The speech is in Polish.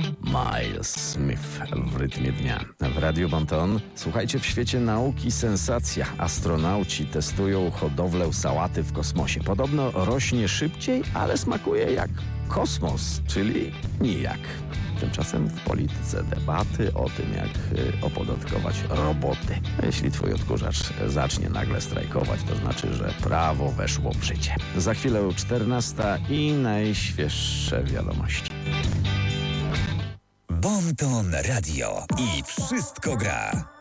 Miles Smith w rytmie dnia. W Radiu Bonton. Słuchajcie, w świecie nauki sensacja. Astronauci testują hodowlę sałaty w kosmosie. Podobno rośnie szybciej, ale smakuje jak kosmos, czyli nijak. Tymczasem w polityce debaty o tym, jak opodatkować roboty. Jeśli twój odkurzacz zacznie nagle strajkować, to znaczy, że prawo weszło w życie. Za chwilę 14 i najświeższe wiadomości. Bonton Radio i wszystko gra.